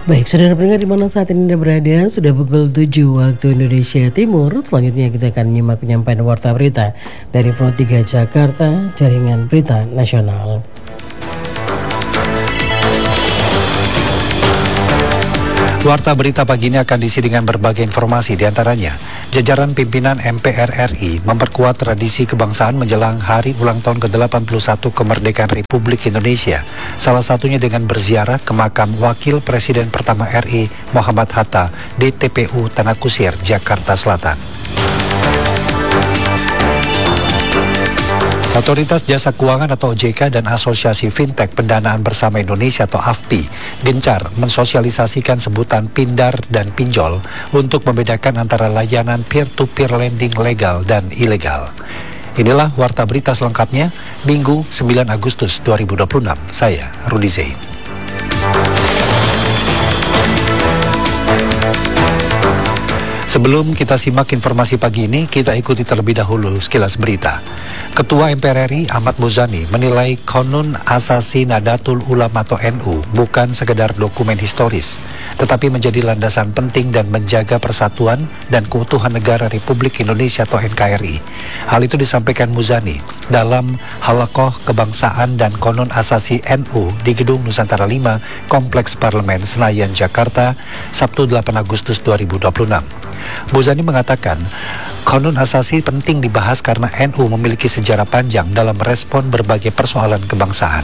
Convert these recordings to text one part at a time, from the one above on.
Baik, saudara pendengar di mana saat ini Anda berada, sudah pukul 7 waktu Indonesia Timur. Selanjutnya kita akan menyimak penyampaian warta berita dari Pro 3 Jakarta, Jaringan Berita Nasional. Warta berita pagi ini akan diisi dengan berbagai informasi, diantaranya jajaran pimpinan MPR RI memperkuat tradisi kebangsaan menjelang hari ulang tahun ke-81 kemerdekaan Republik Indonesia. Salah satunya dengan berziarah ke makam Wakil Presiden pertama RI Muhammad Hatta di TPU Tanah Kusir, Jakarta Selatan. Otoritas Jasa Keuangan atau OJK dan Asosiasi Fintech Pendanaan Bersama Indonesia atau AFPI gencar mensosialisasikan sebutan pindar dan pinjol untuk membedakan antara layanan peer-to-peer lending legal dan ilegal. Inilah warta berita selengkapnya Minggu 9 Agustus 2026. Saya Rudi Zain. Sebelum kita simak informasi pagi ini, kita ikuti terlebih dahulu sekilas berita. Ketua MPR RI Ahmad Muzani menilai Qonun Asasi Nahdlatul Ulama atau NU bukan sekedar dokumen historis, tetapi menjadi landasan penting dan menjaga persatuan dan keutuhan negara Republik Indonesia atau NKRI. Hal itu disampaikan Muzani dalam Halaqah Kebangsaan dan Qonun Asasi NU di Gedung Nusantara 5, Kompleks Parlemen Senayan, Jakarta, Sabtu 8 Agustus 2026. Muzani mengatakan, Qonun Asasi penting dibahas karena NU memiliki sejarah panjang dalam merespon berbagai persoalan kebangsaan.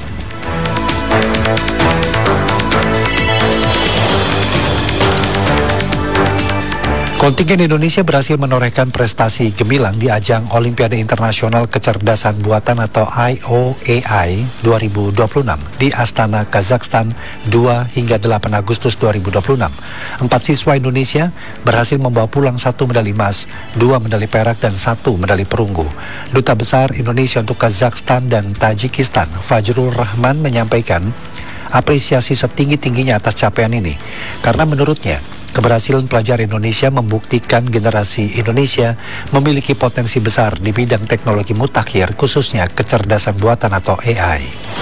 Kontingen Indonesia berhasil menorehkan prestasi gemilang di ajang Olimpiade Internasional Kecerdasan Buatan atau IOAI 2026 di Astana, Kazakhstan 2 hingga 8 Agustus 2026. 4 siswa Indonesia berhasil membawa pulang 1 medali emas, 2 medali perak dan 1 medali perunggu. Duta Besar Indonesia untuk Kazakhstan dan Tajikistan, Fajrul Rahman, menyampaikan apresiasi setinggi-tingginya atas capaian ini karena menurutnya keberhasilan pelajar Indonesia membuktikan generasi Indonesia memiliki potensi besar di bidang teknologi mutakhir, khususnya kecerdasan buatan atau AI.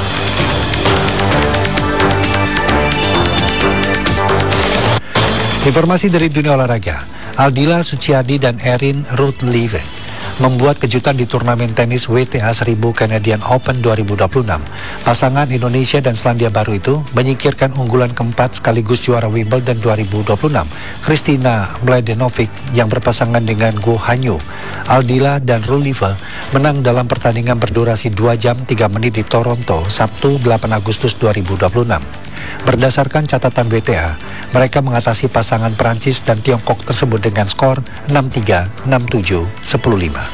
Informasi dari dunia olahraga, Aldila Suciadi dan Erin Routlive membuat kejutan di turnamen tenis WTA 1000 Canadian Open 2026. Pasangan Indonesia dan Selandia Baru itu menyingkirkan unggulan keempat sekaligus juara Wimbledon 2026, Kristina Mladenovic, yang berpasangan dengan Go Hanyu. Aldila dan Routlive menang dalam pertandingan berdurasi 2 jam 3 menit di Toronto, Sabtu 8 Agustus 2026. Berdasarkan catatan WTA, mereka mengatasi pasangan Prancis dan Tiongkok tersebut dengan skor 6-3, 6-7, 10-5.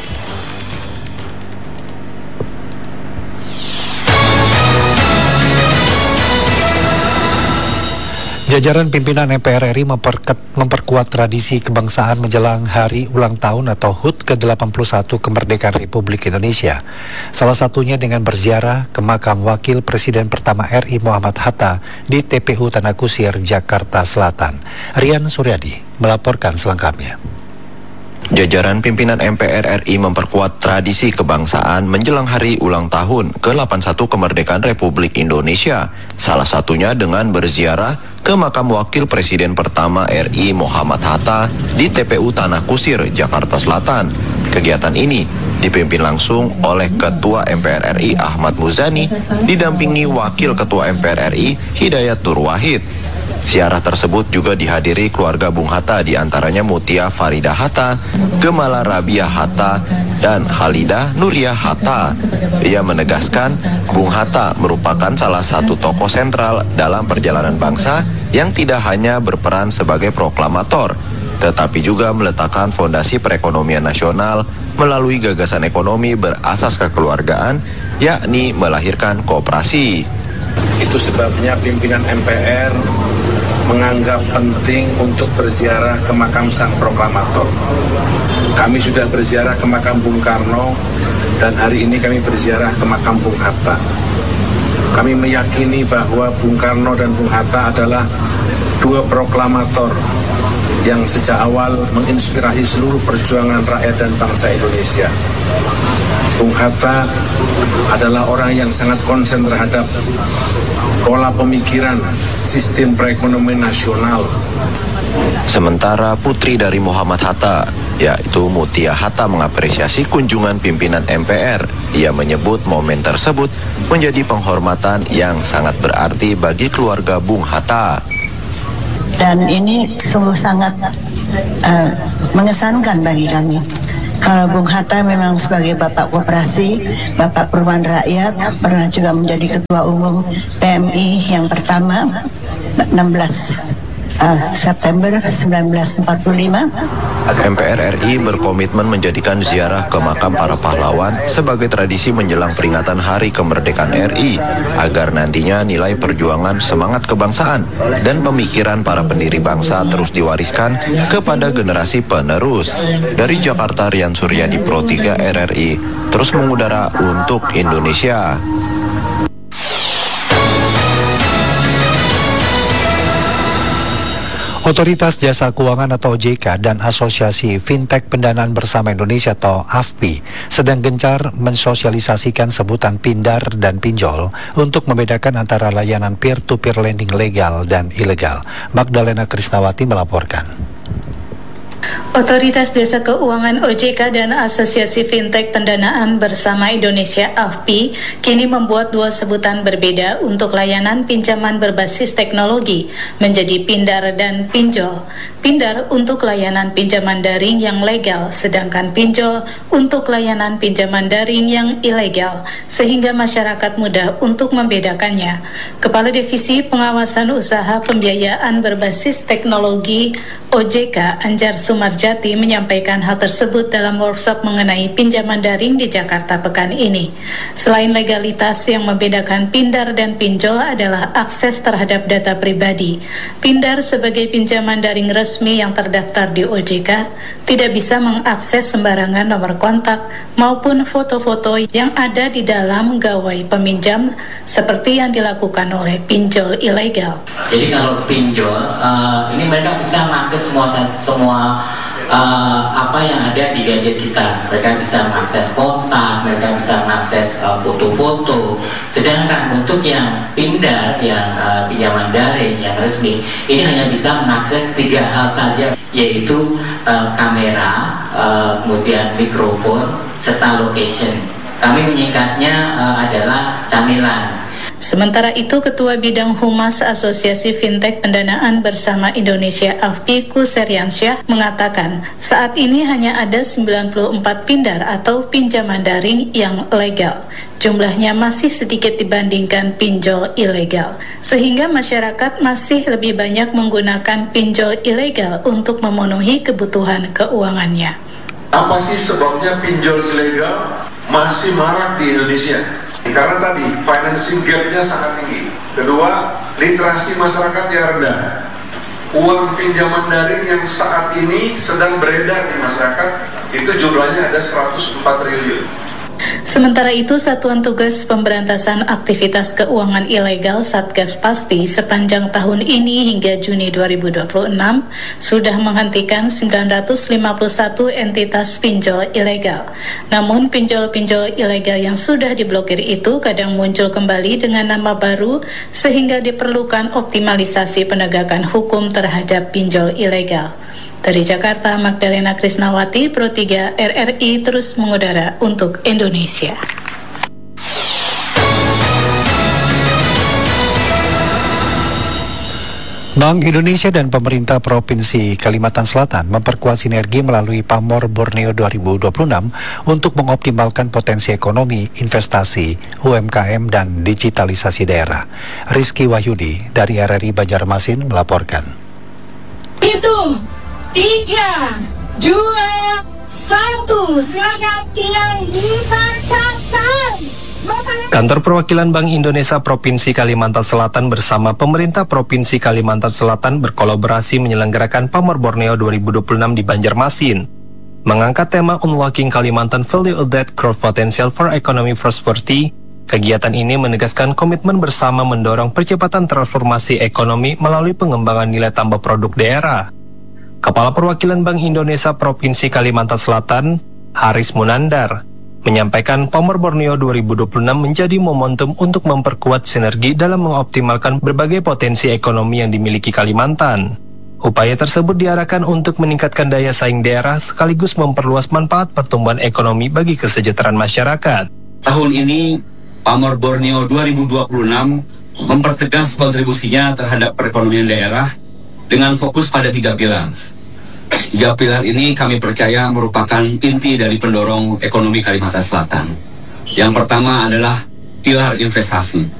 Jajaran pimpinan MPR RI memperkuat tradisi kebangsaan menjelang hari ulang tahun atau HUT ke-81 kemerdekaan Republik Indonesia. Salah satunya dengan berziarah ke makam Wakil Presiden pertama RI Muhammad Hatta di TPU Tanah Kusir, Jakarta Selatan. Rian Suryadi melaporkan selengkapnya. Jajaran pimpinan MPR RI memperkuat tradisi kebangsaan menjelang hari ulang tahun ke-81 kemerdekaan Republik Indonesia. Salah satunya dengan berziarah ke makam Wakil Presiden pertama RI Muhammad Hatta di TPU Tanah Kusir, Jakarta Selatan. Kegiatan ini dipimpin langsung oleh Ketua MPR RI Ahmad Muzani didampingi Wakil Ketua MPR RI Hidayat Nur Wahid. Ziarah tersebut juga dihadiri keluarga Bung Hatta, diantaranya Mutia Farida Hatta, Gemala Rabia Hatta, dan Halidah Nuria Hatta. Ia menegaskan Bung Hatta merupakan salah satu tokoh sentral dalam perjalanan bangsa yang tidak hanya berperan sebagai proklamator, tetapi juga meletakkan fondasi perekonomian nasional melalui gagasan ekonomi berasas kekeluargaan, yakni melahirkan koperasi. Itu sebabnya pimpinan MPR menganggap penting untuk berziarah ke makam sang proklamator. Kami sudah berziarah ke makam Bung Karno dan hari ini kami berziarah ke makam Bung Hatta. Kami meyakini bahwa Bung Karno dan Bung Hatta adalah dua proklamator yang sejak awal menginspirasi seluruh perjuangan rakyat dan bangsa Indonesia. Bung Hatta adalah orang yang sangat konsen terhadap pola pemikiran, sistem perekonomian nasional. Sementara putri dari Muhammad Hatta, yaitu Mutia Hatta, mengapresiasi kunjungan pimpinan MPR. Ia menyebut momen tersebut menjadi penghormatan yang sangat berarti bagi keluarga Bung Hatta. Dan ini sungguh sangat mengesankan bagi kami. Kalau Bung Hatta memang sebagai Bapak Koperasi, Bapak Perumahan Rakyat, pernah juga menjadi Ketua Umum PMI yang pertama 16 September 1945. MPR RI berkomitmen menjadikan ziarah ke makam para pahlawan sebagai tradisi menjelang peringatan Hari Kemerdekaan RI, agar nantinya nilai perjuangan, semangat kebangsaan, dan pemikiran para pendiri bangsa terus diwariskan kepada generasi penerus. Dari Jakarta, Rian Suryadi, Pro 3 RRI, terus mengudara untuk Indonesia. Otoritas Jasa Keuangan atau OJK dan Asosiasi Fintech Pendanaan Bersama Indonesia atau AFPI sedang gencar mensosialisasikan sebutan pindar dan pinjol untuk membedakan antara layanan peer-to-peer lending legal dan ilegal. Magdalena Krisnawati melaporkan. Otoritas Jasa Keuangan OJK dan Asosiasi Fintech Pendanaan Bersama Indonesia AFPI kini membuat dua sebutan berbeda untuk layanan pinjaman berbasis teknologi menjadi pindar dan pinjol. Pindar untuk layanan pinjaman daring yang legal, sedangkan pinjol untuk layanan pinjaman daring yang ilegal, sehingga masyarakat mudah untuk membedakannya. Kepala Divisi Pengawasan Usaha Pembiayaan Berbasis Teknologi OJK Anjar Sumarjati menyampaikan hal tersebut dalam workshop mengenai pinjaman daring di Jakarta pekan ini. Selain legalitas, yang membedakan pindar dan pinjol adalah akses terhadap data pribadi. Pindar sebagai pinjaman daring resmi yang terdaftar di OJK tidak bisa mengakses sembarangan nomor kontak maupun foto-foto yang ada di dalam gawai peminjam seperti yang dilakukan oleh pinjol ilegal. Jadi kalau pinjol, ini mereka bisa mengakses semua apa yang ada di gadget kita. Mereka bisa mengakses kontak, mereka bisa mengakses foto-foto. Sedangkan untuk yang pindar, yang pinjaman daring, yang resmi, ini hanya bisa mengakses 3 hal saja, yaitu kamera, kemudian mikrofon, serta location. Kami menyingkatnya adalah camilan. Sementara itu, Ketua Bidang Humas Asosiasi Fintech Pendanaan Bersama Indonesia AFPI Kuseriansyah mengatakan saat ini hanya ada 94 pindar atau pinjaman daring yang legal. Jumlahnya masih sedikit dibandingkan pinjol ilegal, sehingga masyarakat masih lebih banyak menggunakan pinjol ilegal untuk memenuhi kebutuhan keuangannya. Apa sih sebabnya pinjol ilegal masih marak di Indonesia? Karena tadi financing gap-nya sangat tinggi. Kedua, literasi masyarakat yang rendah. Uang pinjaman daring yang saat ini sedang beredar di masyarakat itu jumlahnya ada 104 triliun. Sementara itu, Satuan Tugas Pemberantasan Aktivitas Keuangan Ilegal Satgas Pasti sepanjang tahun ini hingga Juni 2026 sudah menghentikan 951 entitas pinjol ilegal. Namun pinjol-pinjol ilegal yang sudah diblokir itu kadang muncul kembali dengan nama baru, sehingga diperlukan optimalisasi penegakan hukum terhadap pinjol ilegal. Dari Jakarta, Magdalena Krisnawati, Pro 3 RRI terus mengudara untuk Indonesia. Bank Indonesia dan pemerintah Provinsi Kalimantan Selatan memperkuat sinergi melalui Pamor Borneo 2026 untuk mengoptimalkan potensi ekonomi, investasi, UMKM, dan digitalisasi daerah. Rizky Wahyudi dari RRI Banjarmasin melaporkan. Itu 3, 2, 1, silakan tinggal dibacakan. Kantor Perwakilan Bank Indonesia Provinsi Kalimantan Selatan bersama pemerintah Provinsi Kalimantan Selatan berkolaborasi menyelenggarakan Pamor Borneo 2026 di Banjarmasin. Mengangkat tema Unlocking Kalimantan Value Added Growth Potential for Economy Prosperity, kegiatan ini menegaskan komitmen bersama mendorong percepatan transformasi ekonomi melalui pengembangan nilai tambah produk daerah. Kepala Perwakilan Bank Indonesia Provinsi Kalimantan Selatan, Haris Munandar, menyampaikan Pamor Borneo 2026 menjadi momentum untuk memperkuat sinergi dalam mengoptimalkan berbagai potensi ekonomi yang dimiliki Kalimantan. Upaya tersebut diarahkan untuk meningkatkan daya saing daerah sekaligus memperluas manfaat pertumbuhan ekonomi bagi kesejahteraan masyarakat. Tahun ini, Pamor Borneo 2026 mempertegas kontribusinya terhadap perekonomian daerah dengan fokus pada 3 pilar. 3 pilar ini kami percaya merupakan inti dari pendorong ekonomi Kalimantan Selatan. Yang pertama adalah pilar investasi.